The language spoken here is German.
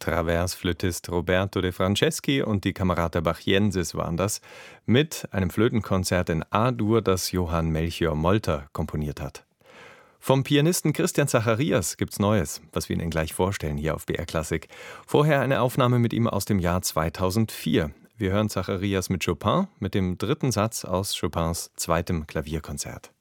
Traversflötist Roberto De Franceschi und die Camerata Bachiensis waren das, mit einem Flötenkonzert in A-Dur, das Johann Melchior Molter komponiert hat. Vom Pianisten Christian Zacharias gibt's Neues, was wir Ihnen gleich vorstellen hier auf BR Klassik. Vorher eine Aufnahme mit ihm aus dem Jahr 2004. Wir hören Zacharias mit Chopin, mit dem dritten Satz aus Chopins zweitem Klavierkonzert.